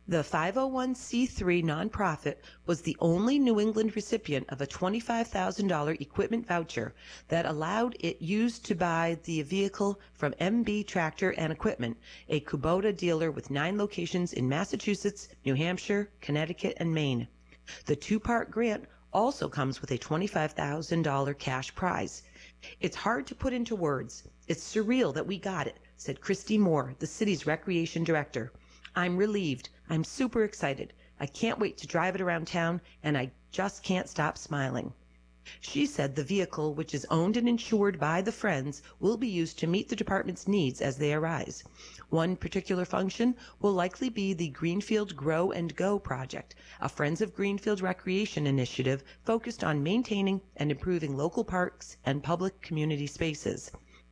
The 501c3 nonprofit was the only New England recipient of a $25,000 equipment voucher that allowed it used to buy the vehicle from MB Tractor and Equipment, a Kubota dealer with 9 locations in Massachusetts, New Hampshire, Connecticut, and Maine. The two-part grant also comes with a $25,000 cash prize. It's hard to put into words. It's surreal that we got it, said Christy Moore, the city's recreation director. I'm relieved. I'm super excited. I can't wait to drive it around town, and I just can't stop smiling. She said the vehicle, which is owned and insured by the Friends, will be used to meet the department's needs as they arise. One particular function will likely be the Greenfield Grow and Go project, a Friends of Greenfield recreation initiative focused on maintaining and improving local parks and public community spaces.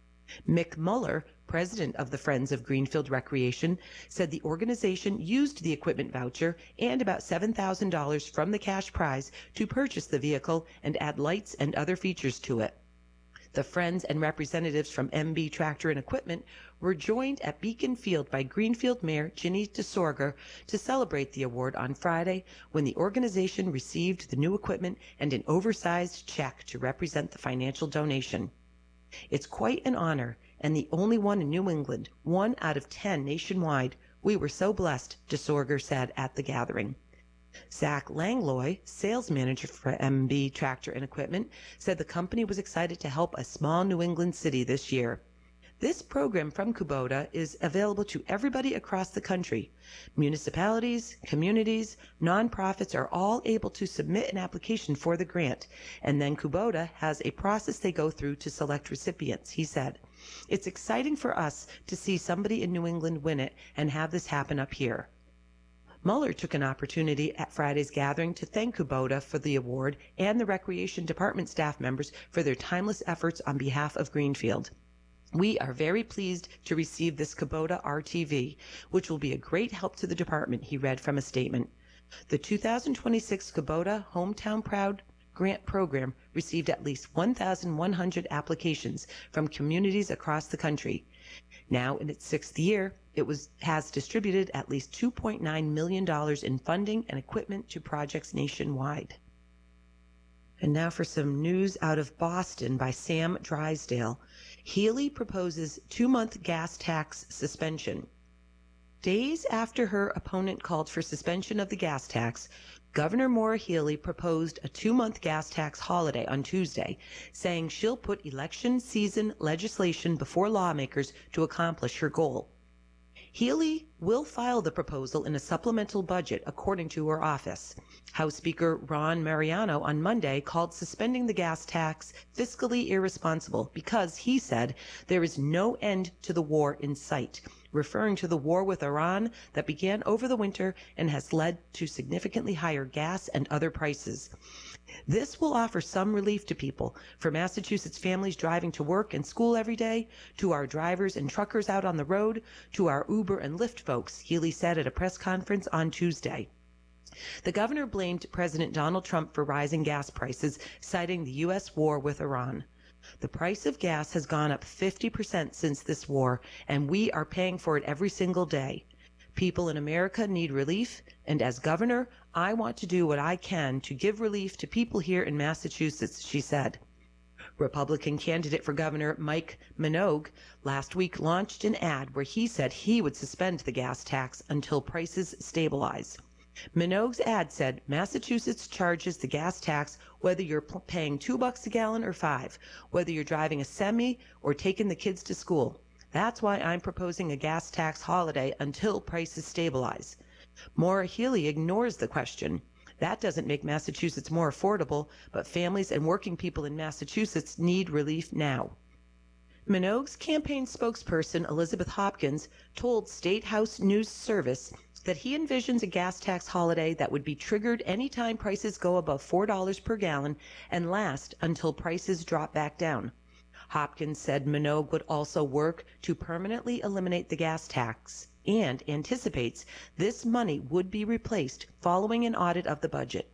Mick Muller, president of the Friends of Greenfield Recreation, said the organization used the equipment voucher and about $7,000 from the cash prize to purchase the vehicle and add lights and other features to it. The Friends and representatives from MB Tractor and Equipment were joined at Beacon Field by Greenfield Mayor Ginny DeSorger to celebrate the award on Friday when the organization received the new equipment and an oversized check to represent the financial donation. It's quite an honor, and the only one in New England, 1 out of 10 nationwide. We were so blessed, DeSorger said at the gathering. Zach Langlois, sales manager for MB Tractor and Equipment, said the company was excited to help a small New England city this year. This program from Kubota is available to everybody across the country. Municipalities, communities, nonprofits are all able to submit an application for the grant, and then Kubota has a process they go through to select recipients, he said. It's exciting for us to see somebody in New England win it and have this happen up here. Mueller took an opportunity at Friday's gathering to thank Kubota for the award and the Recreation Department staff members for their timeless efforts on behalf of Greenfield. We are very pleased to receive this Kubota RTV, which will be a great help to the department, he read from a statement. The 2026 Kubota Hometown Proud Grant Program received at least 1,100 applications from communities across the country. Now in its 6th year, it has distributed at least $2.9 million in funding and equipment to projects nationwide. And now for some news out of Boston by Sam Drysdale. Healy proposes 2-month gas tax suspension. Days after her opponent called for suspension of the gas tax, Governor Maura Healey proposed a 2-month gas tax holiday on Tuesday, saying she'll put election season legislation before lawmakers to accomplish her goal. Healey will file the proposal in a supplemental budget, according to her office. House Speaker Ron Mariano on Monday called suspending the gas tax fiscally irresponsible because, he said, there is no end to the war in sight, referring to the war with Iran that began over the winter and has led to significantly higher gas and other prices. This will offer some relief to people, for Massachusetts families driving to work and school every day, to our drivers and truckers out on the road, to our Uber and Lyft folks, Healey said at a press conference on Tuesday. The governor blamed President Donald Trump for rising gas prices, citing the U.S. war with Iran. The price of gas has gone up 50% since this war, and we are paying for it every single day. People in America need relief, and as governor, I want to do what I can to give relief to people here in Massachusetts, she said. Republican candidate for governor Mike Minogue last week launched an ad where he said he would suspend the gas tax until prices stabilize. Minogue's ad said Massachusetts charges the gas tax whether you're paying $2 a gallon or $5, whether you're driving a semi or taking the kids to school. That's why I'm proposing a gas tax holiday until prices stabilize. Maura Healey ignores the question. That doesn't make Massachusetts more affordable, but families and working people in Massachusetts need relief now. Minogue's campaign spokesperson Elizabeth Hopkins told State House News Service that he envisions a gas tax holiday that would be triggered anytime prices go above $4 per gallon and last until prices drop back down. Hopkins said Minogue would also work to permanently eliminate the gas tax and anticipates this money would be replaced following an audit of the budget.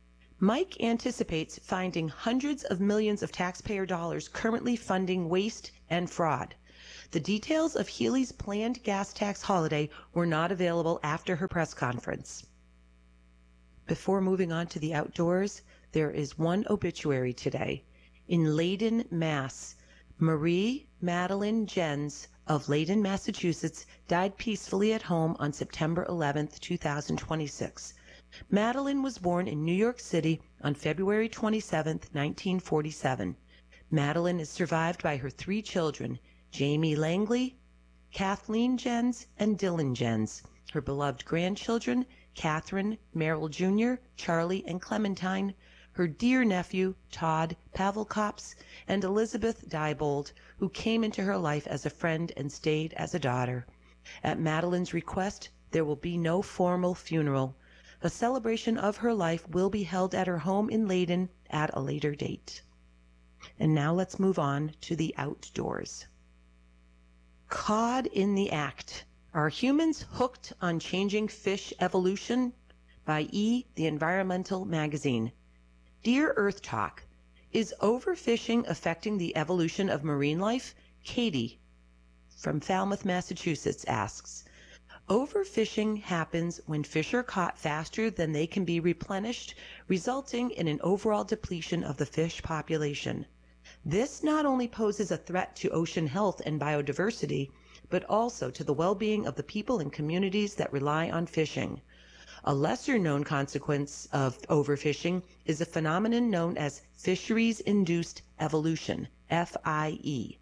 Mike anticipates finding hundreds of millions of taxpayer dollars currently funding waste and fraud. The details of Healy's planned gas tax holiday were not available after her press conference. Before moving on to the outdoors, there is one obituary today. In Leyden, Mass., Marie Madeline Jens of Leyden, Massachusetts, died peacefully at home on September 11, 2026. Madeline was born in New York City on February 27, 1947. Madeline is survived by her 3 children, Jamie Langley, Kathleen Jens, and Dylan Jens. Her beloved grandchildren, Catherine, Merrill Jr., Charlie, and Clementine, her dear nephew, Todd Pavelkops, and Elizabeth Diebold, who came into her life as a friend and stayed as a daughter. At Madeline's request, there will be no formal funeral. A celebration of her life will be held at her home in Leyden at a later date. And now let's move on to the outdoors. Caught in the Act. Are Humans Hooked on Changing Fish Evolution? By E! The Environmental Magazine. Dear Earth Talk, is overfishing affecting the evolution of marine life? Katie from Falmouth, Massachusetts asks. Overfishing happens when fish are caught faster than they can be replenished, resulting in an overall depletion of the fish population. This not only poses a threat to ocean health and biodiversity, but also to the well-being of the people and communities that rely on fishing. A lesser-known consequence of overfishing is a phenomenon known as fisheries-induced evolution, FIE.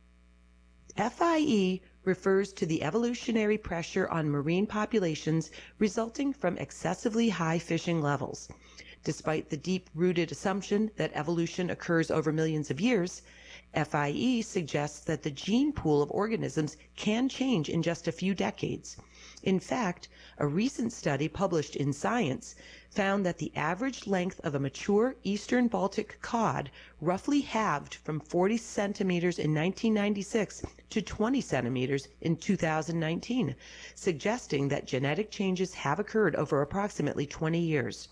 FIE refers to the evolutionary pressure on marine populations resulting from excessively high fishing levels. Despite the deep-rooted assumption that evolution occurs over millions of years, FIE suggests that the gene pool of organisms can change in just a few decades. In fact, a recent study published in Science found that the average length of a mature eastern Baltic cod roughly halved from 40 centimeters in 1996 to 20 centimeters in 2019, suggesting that genetic changes have occurred over approximately 20 years.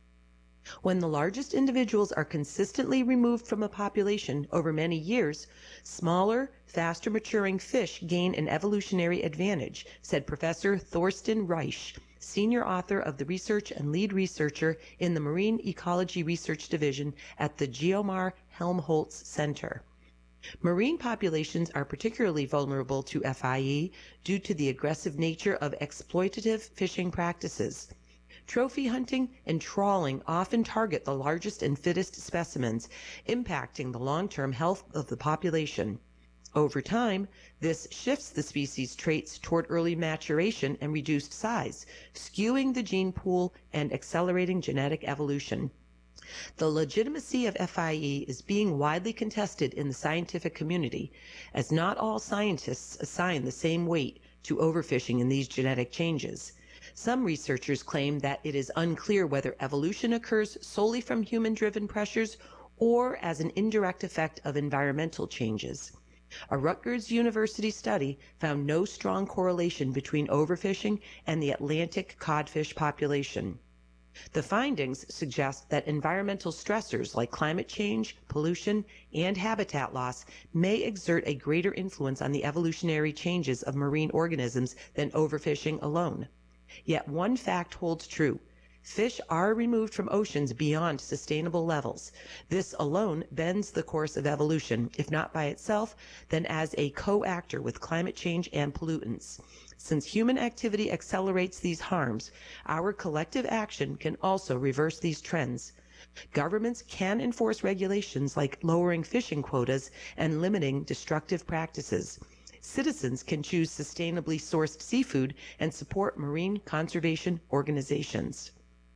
When the largest individuals are consistently removed from a population over many years, smaller, faster maturing fish gain an evolutionary advantage, said Professor Thorsten Reich, senior author of the research and lead researcher in the Marine Ecology Research Division at the Geomar Helmholtz Center. Marine populations are particularly vulnerable to FIE due to the aggressive nature of exploitative fishing practices. Trophy hunting and trawling often target the largest and fittest specimens, impacting the long-term health of the population. Over time, this shifts the species' traits toward early maturation and reduced size, skewing the gene pool and accelerating genetic evolution. The legitimacy of FIE is being widely contested in the scientific community, as not all scientists assign the same weight to overfishing in these genetic changes. Some researchers claim that it is unclear whether evolution occurs solely from human-driven pressures or as an indirect effect of environmental changes. A Rutgers University study found no strong correlation between overfishing and the Atlantic codfish population. The findings suggest that environmental stressors like climate change, pollution, and habitat loss may exert a greater influence on the evolutionary changes of marine organisms than overfishing alone. Yet one fact holds true. Fish are removed from oceans beyond sustainable levels. This alone bends the course of evolution, if not by itself, then as a co-actor with climate change and pollutants. Since human activity accelerates these harms, our collective action can also reverse these trends. Governments can enforce regulations like lowering fishing quotas and limiting destructive practices. Citizens can choose sustainably sourced seafood and support marine conservation organizations.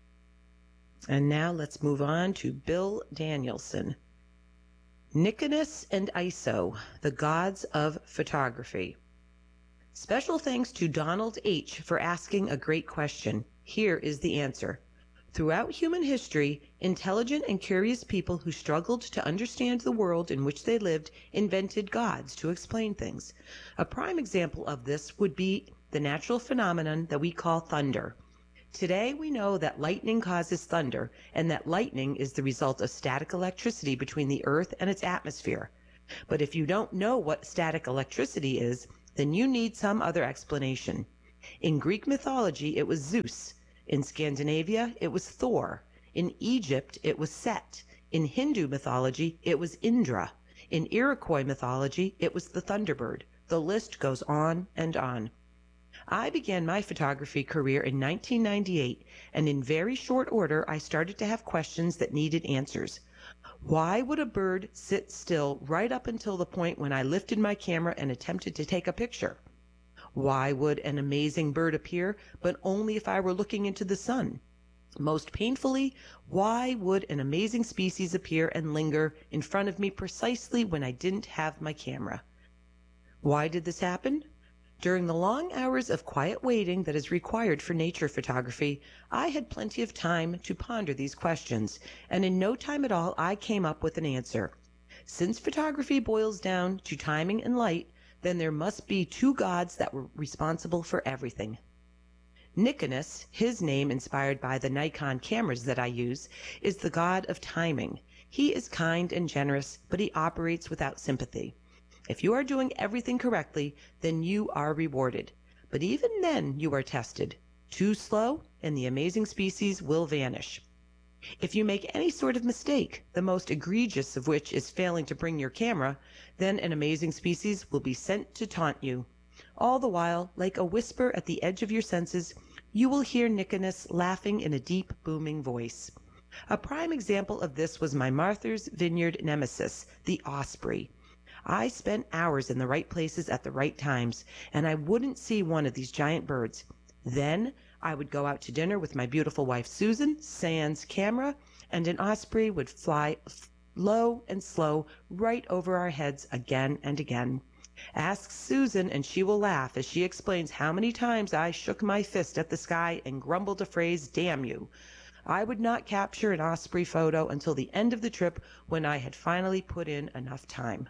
And now let's move on to Bill Danielson. Nicholas and Iso, the Gods of Photography. Special thanks to Donald H. for asking a great question. Here is the answer. Throughout human history, intelligent and curious people who struggled to understand the world in which they lived invented gods to explain things. A prime example of this would be the natural phenomenon that we call thunder. Today we know that lightning causes thunder, and that lightning is the result of static electricity between the Earth and its atmosphere. But if you don't know what static electricity is, then you need some other explanation. In Greek mythology, it was Zeus. In Scandinavia, it was Thor. In Egypt, it was Set. In Hindu mythology, it was Indra. In Iroquois mythology, it was the Thunderbird. The list goes on and on. I began my photography career in 1998, and in very short order I started to have questions that needed answers. Why would a bird sit still right up until the point when I lifted my camera and attempted to take a picture? Why would an amazing bird appear, but only if I were looking into the sun? Most painfully, why would an amazing species appear and linger in front of me precisely when I didn't have my camera? Why did this happen? During the long hours of quiet waiting that is required for nature photography, I had plenty of time to ponder these questions, and in no time at all I came up with an answer. Since photography boils down to timing and light, then there must be two gods that were responsible for everything. Nikonus, his name inspired by the Nikon cameras that I use, is the god of timing. He is kind and generous, but he operates without sympathy. If you are doing everything correctly, then you are rewarded. But even then you are tested. Too slow, and the amazing species will vanish. If you make any sort of mistake, the most egregious of which is failing to bring your camera, then an amazing species will be sent to taunt you. All the while, like a whisper at the edge of your senses, you will hear Nikonus laughing in a deep, booming voice. A prime example of this was my Martha's Vineyard nemesis, the osprey. I spent hours in the right places at the right times, and I wouldn't see one of these giant birds. Then I would go out to dinner with my beautiful wife Susan, sans camera, and an osprey would fly low and slow right over our heads again and again. Ask Susan and she will laugh as she explains how many times I shook my fist at the sky and grumbled a phrase, "Damn you." I would not capture an osprey photo until the end of the trip when I had finally put in enough time.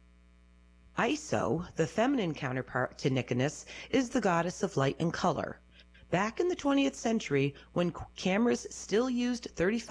Iso, the feminine counterpart to Nikonus, is the goddess of light and color. Back in the 20th century, when cameras still used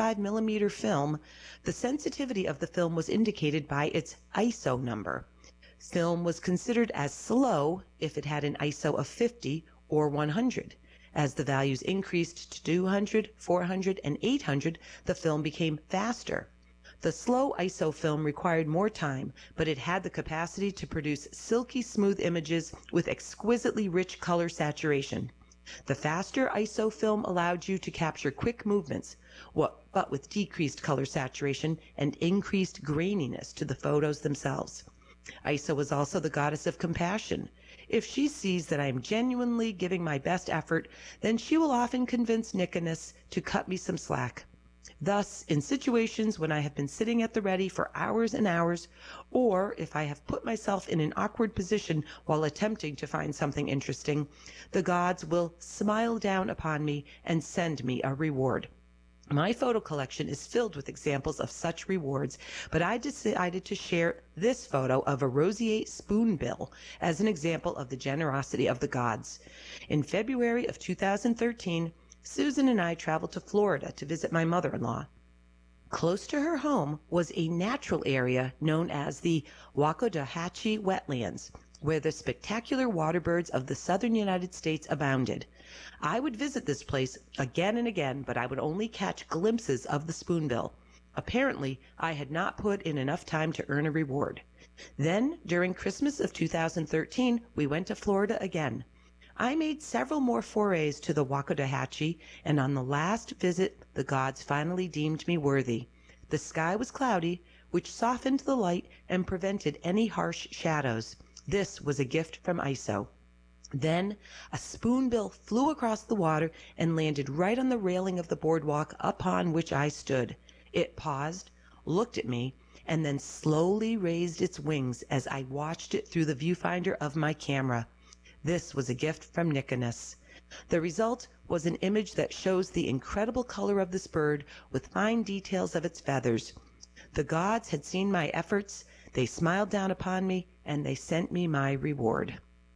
35mm film, the sensitivity of the film was indicated by its ISO number. Film was considered as slow if it had an ISO of 50 or 100. As the values increased to 200, 400, and 800, the film became faster. The slow ISO film required more time, but it had the capacity to produce silky smooth images with exquisitely rich color saturation. The faster ISO film allowed you to capture quick movements, but with decreased color saturation and increased graininess to the photos themselves. Iso is also the goddess of compassion. If she sees that I am genuinely giving my best effort, then she will often convince Nikonus to cut me some slack. Thus, in situations when I have been sitting at the ready for hours and hours, or if I have put myself in an awkward position while attempting to find something interesting, the gods will smile down upon me and send me a reward. My photo collection is filled with examples of such rewards, but I decided to share this photo of a roseate spoonbill as an example of the generosity of the gods. In February of 2013, Susan and I traveled to Florida to visit my mother-in-law. Close to her home was a natural area known as the Waxahachie Wetlands, where the spectacular waterbirds of the southern United States abounded. I would visit this place again and again, but I would only catch glimpses of the spoonbill. Apparently, I had not put in enough time to earn a reward. Then, during Christmas of 2013, we went to Florida again. I made several more forays to the Waxahachie, and on the last visit the gods finally deemed me worthy. The sky was cloudy, which softened the light and prevented any harsh shadows. This was a gift from Iso. Then a spoonbill flew across the water and landed right on the railing of the boardwalk upon which I stood. It paused, looked at me, and then slowly raised its wings as I watched it through the viewfinder of my camera. This was a gift from Nikonus. The result was an image that shows the incredible color of this bird with fine details of its feathers. The gods had seen my efforts, they smiled down upon me, and they sent me my reward.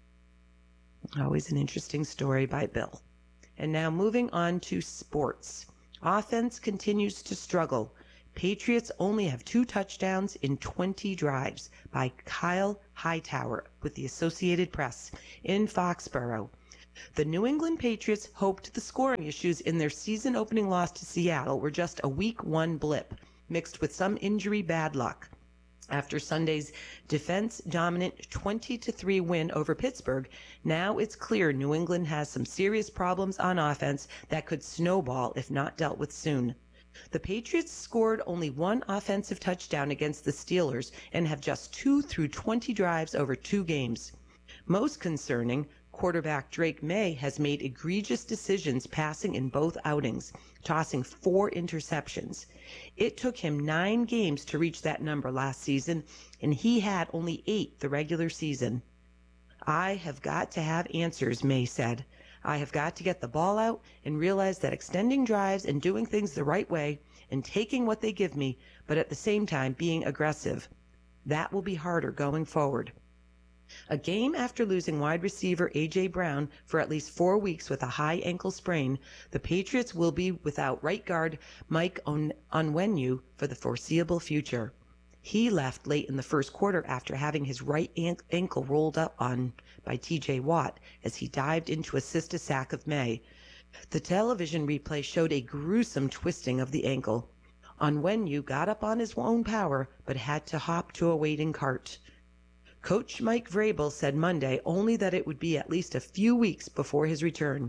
Always an interesting story by Bill. And now moving on to sports. Offense continues to struggle. Patriots only have 2 touchdowns in 20 drives by Kyle Hightower with the Associated Press in Foxborough. The New England Patriots hoped the scoring issues in their season-opening loss to Seattle were just a Week 1 blip, mixed with some injury bad luck. After Sunday's defense-dominant 20-3 win over Pittsburgh, now it's clear New England has some serious problems on offense that could snowball if not dealt with soon. The Patriots scored only 1 offensive touchdown against the Steelers and have just 2 through 20 drives over 2 games. Most concerning, quarterback Drake May has made egregious decisions passing in both outings, tossing 4 interceptions. It took him 9 games to reach that number last season, and he had only 8 the regular season. "I have got to have answers," May said. "I have got to get the ball out and realize that extending drives and doing things the right way and taking what they give me, but at the same time being aggressive. That will be harder going forward." A game after losing wide receiver A.J. Brown for at least 4 weeks with a high ankle sprain, the Patriots will be without right guard Mike Onwenu for the foreseeable future. He left late in the first quarter after having his right ankle rolled up on by T.J. Watt as he dived in to assist a sack of May. The television replay showed a gruesome twisting of the ankle. Onwenu got up on his own power but had to hop to a waiting cart. Coach Mike Vrabel said Monday only that it would be at least a few weeks before his return.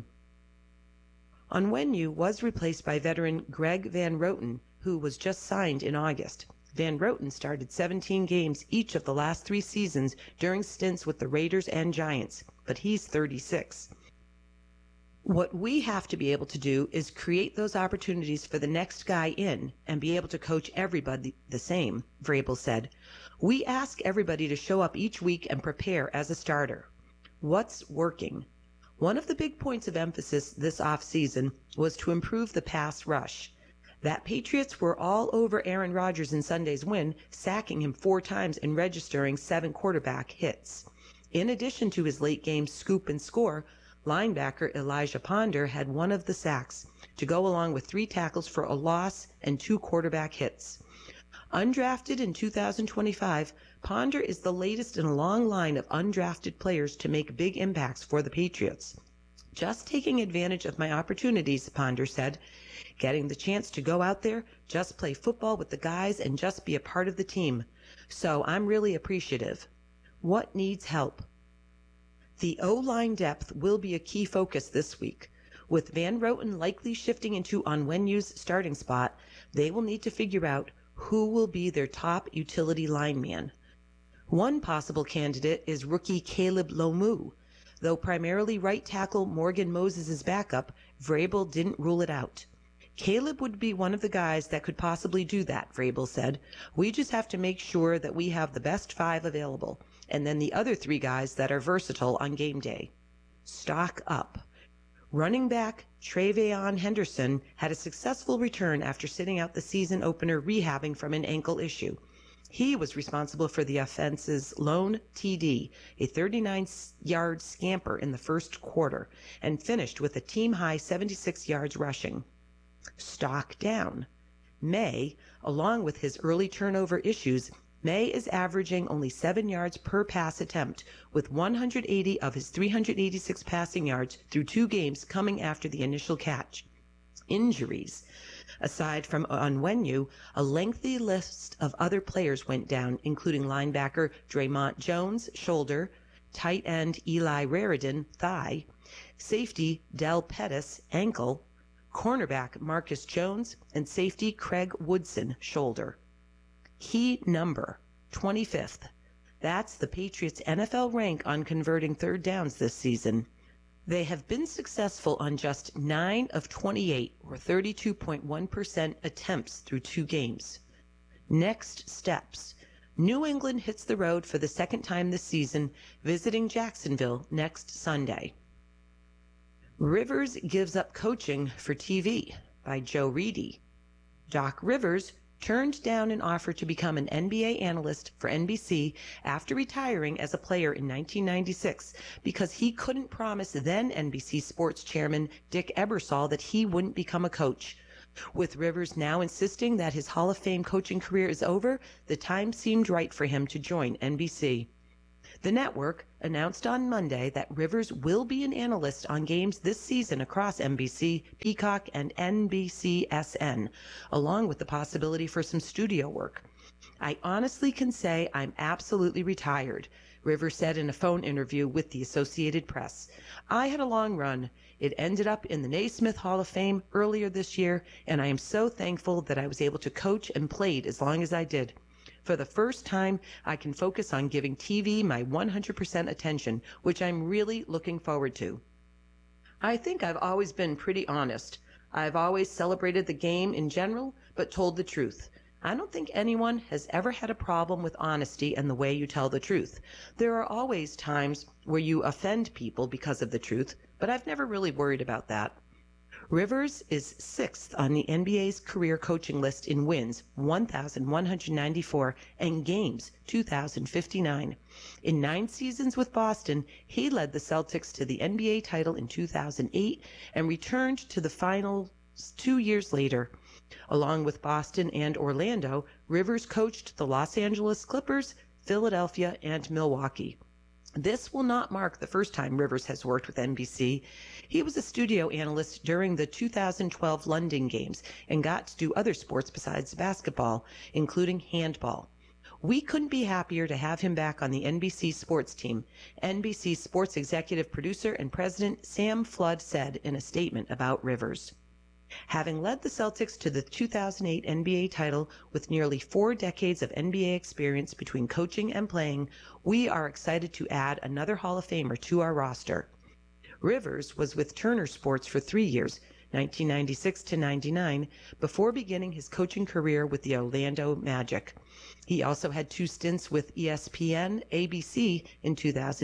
Onwenu was replaced by veteran Greg Van Roten, who was just signed in August. Van Roten started 17 games each of the last 3 seasons during stints with the Raiders and Giants, but he's 36. What we have to be able to do is create those opportunities for the next guy in and be able to coach everybody the same, Vrabel said. We ask everybody to show up each week and prepare as a starter. What's working? One of the big points of emphasis this offseason was to improve the pass rush. That Patriots were all over Aaron Rodgers in Sunday's win, sacking him 4 times and registering 7 quarterback hits. In addition to his late game scoop and score, linebacker Elijah Ponder had 1 of the sacks, to go along with 3 tackles for a loss and 2 quarterback hits. Undrafted in 2025, Ponder is the latest in a long line of undrafted players to make big impacts for the Patriots. "Just taking advantage of my opportunities," Ponder said. "Getting the chance to go out there, just play football with the guys and just be a part of the team. So I'm really appreciative." What needs help? The O-line depth will be a key focus this week. With Van Roten likely shifting into Onwenu's starting spot, they will need to figure out who will be their top utility lineman. One possible candidate is rookie Caleb Lomu. Though primarily right tackle Morgan Moses' backup, Vrabel didn't rule it out. Caleb would be one of the guys that could possibly do that, Vrabel said. "We just have to make sure that we have the best 5 available, and then the other 3 guys that are versatile on game day." Stock up. Running back Travion Henderson had a successful return after sitting out the season opener rehabbing from an ankle issue. He was responsible for the offense's lone TD, a 39-yard scamper in the first quarter, and finished with a team-high 76 yards rushing. Stock down. May, along with his early turnover issues, May is averaging only 7 yards per pass attempt, with 180 of his 386 passing yards through 2 games coming after the initial catch. Injuries. Aside from Onwenu, a lengthy list of other players went down, including linebacker Draymond Jones, shoulder, tight end Eli Raridan, thigh, safety Del Pettis, ankle, cornerback Marcus Jones, and safety Craig Woodson, shoulder. Key number, 25th. That's the Patriots' NFL rank on converting 3rd downs this season. They have been successful on just 9 of 28, or 32.1% attempts through 2 games. Next steps. New England hits the road for the 2nd time this season, visiting Jacksonville next Sunday. Rivers gives up coaching for TV by Joe Reedy. Doc Rivers turned down an offer to become an NBA analyst for NBC after retiring as a player in 1996 because he couldn't promise then NBC Sports chairman Dick Ebersol that he wouldn't become a coach. With Rivers now insisting that his Hall of Fame coaching career is over, the time seemed right for him to join NBC. The network announced on Monday that Rivers will be an analyst on games this season across NBC, Peacock, and NBCSN, along with the possibility for some studio work. I honestly can say I'm absolutely retired, Rivers said in a phone interview with the Associated Press. I had a long run. It ended up in the Naismith Hall of Fame earlier this year, and I am so thankful that I was able to coach and played as long as I did. For the first time, I can focus on giving TV my 100% attention, which I'm really looking forward to. I think I've always been pretty honest. I've always celebrated the game in general, but told the truth. I don't think anyone has ever had a problem with honesty and the way you tell the truth. There are always times where you offend people because of the truth, but I've never really worried about that. Rivers is sixth on the NBA's career coaching list in wins, 1,194, and games, 2,059. In 9 seasons with Boston, he led the Celtics to the NBA title in 2008 and returned to the finals 2 years later. Along with Boston and Orlando, Rivers coached the Los Angeles Clippers, Philadelphia, and Milwaukee. This will not mark the first time Rivers has worked with NBC. He was a studio analyst during the 2012 London Games and got to do other sports besides basketball, including handball. We couldn't be happier to have him back on the NBC sports team, NBC sports executive producer and president Sam Flood said in a statement about Rivers. Having led the Celtics to the 2008 NBA title with nearly 4 decades of NBA experience between coaching and playing, we are excited to add another Hall of Famer to our roster. Rivers was with Turner Sports for 3 years, 1996 to 99, before beginning his coaching career with the Orlando Magic. He also had 2 stints with ESPN, ABC in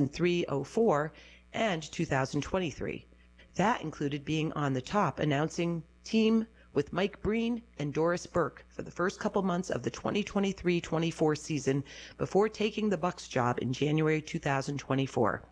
2003-04 and 2023. That included being on the top announcing team with Mike Breen and Doris Burke for the first couple months of the 2023-24 season before taking the Bucks job in January 2024.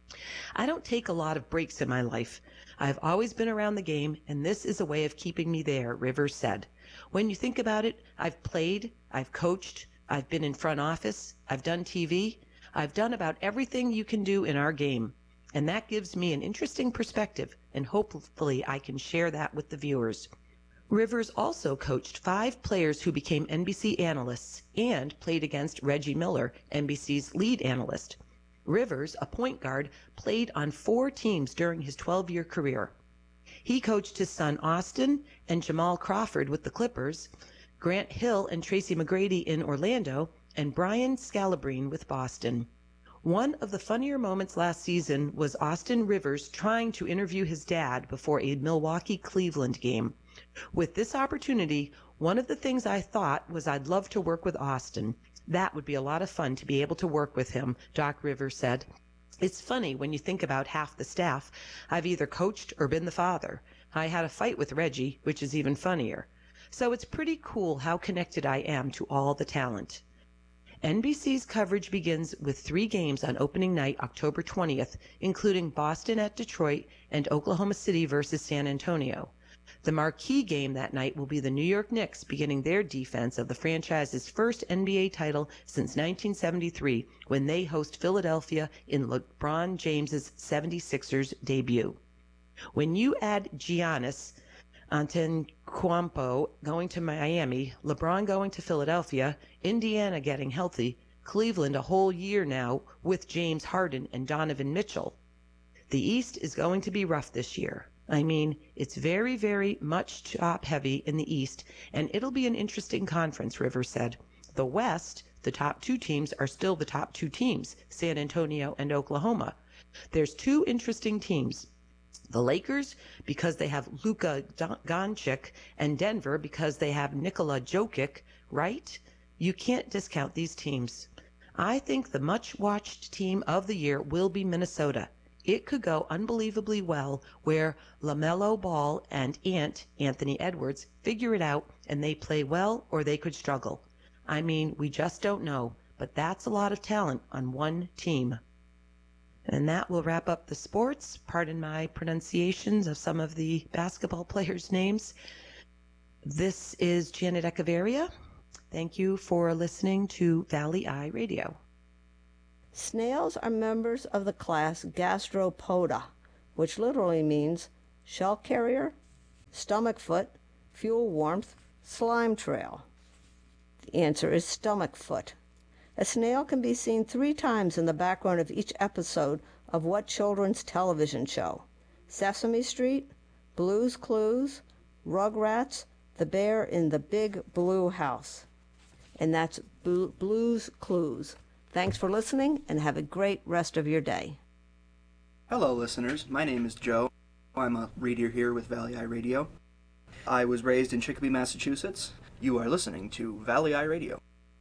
I don't take a lot of breaks in my life. I've always been around the game, and this is a way of keeping me there, Rivers said. When you think about it, I've played, I've coached, I've been in front office, I've done TV, I've done about everything you can do in our game. And that gives me an interesting perspective, and hopefully I can share that with the viewers. Rivers also coached 5 players who became NBC analysts and played against Reggie Miller, NBC's lead analyst. Rivers, a point guard, played on 4 teams during his 12-year career. He coached his son Austin and Jamal Crawford with the Clippers, Grant Hill and Tracy McGrady in Orlando, and Brian Scalabrine with Boston. One of the funnier moments last season was Austin Rivers trying to interview his dad before a Milwaukee-Cleveland game. With this opportunity, one of the things I thought was I'd love to work with Austin. That would be a lot of fun to be able to work with him, Doc Rivers said. It's funny when you think about half the staff. I've either coached or been the father. I had a fight with Reggie, which is even funnier. So it's pretty cool how connected I am to all the talent. NBC's coverage begins with 3 games on opening night, October 20th, including Boston at Detroit and Oklahoma City versus San Antonio. The marquee game that night will be the New York Knicks beginning their defense of the franchise's first NBA title since 1973, when they host Philadelphia in LeBron James's 76ers debut. When you add Giannis Antetokounmpo going to Miami, LeBron going to Philadelphia, Indiana getting healthy, Cleveland a whole year now with James Harden and Donovan Mitchell. The East is going to be rough this year. I mean, it's very, very much top heavy in the East, and it'll be an interesting conference, Rivers said. The West, the top 2 teams are still the top 2 teams, San Antonio and Oklahoma. There's 2 interesting teams. The Lakers, because they have Luka Doncic, and Denver, because they have Nikola Jokic, right? You can't discount these teams. I think the much-watched team of the year will be Minnesota. It could go unbelievably well where LaMelo Ball and Anthony Edwards figure it out and they play well, or they could struggle. I mean, we just don't know, but that's a lot of talent on one team. And that will wrap up the sports. Pardon my pronunciations of some of the basketball players' names. This is Janet Echeverria. Thank you for listening to Valley Eye Radio. Snails are members of the class Gastropoda, which literally means shell carrier, stomach foot, fuel warmth, slime trail. The answer is stomach foot. A snail can be seen 3 times in the background of each episode of what children's television show? Sesame Street, Blue's Clues, Rugrats, The Bear in the Big Blue House. And that's Blue's Clues. Thanks for listening and have a great rest of your day. Hello, listeners. My name is Joe. I'm a reader here with Valley Eye Radio. I was raised in Chicopee, Massachusetts. You are listening to Valley Eye Radio.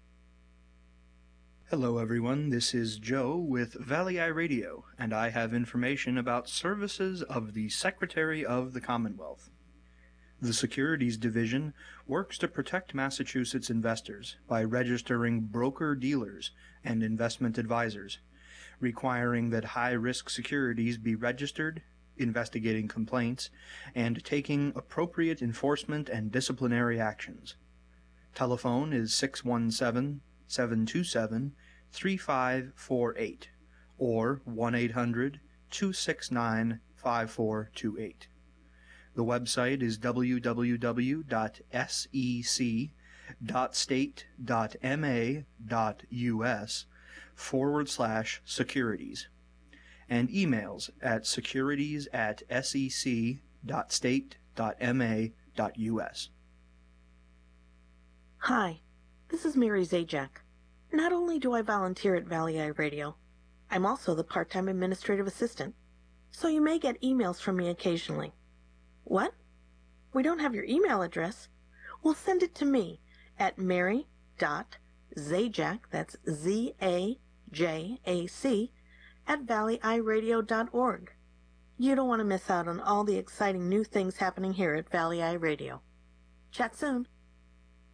Hello, everyone. This is Joe with Valley Eye Radio, and I have information about services of the Secretary of the Commonwealth. The Securities Division works to protect Massachusetts investors by registering broker-dealers and investment advisors, requiring that high-risk securities be registered, investigating complaints, and taking appropriate enforcement and disciplinary actions. Telephone is 617-727-3548 or 1-800-269-5428. The website is www.sec.ma.us/securities and emails at securities@sec.state.ma.us. Hi, this is Mary Zajac. Not only do I volunteer at Valley Eye Radio, I'm also the part-time administrative assistant, so you may get emails from me occasionally. What? We don't have your email address? Well, send it to me at mary.zajac, that's Z-A-J-A-C, at valleyeyeradio.org. You don't want to miss out on all the exciting new things happening here at Valley Eye Radio. Chat soon.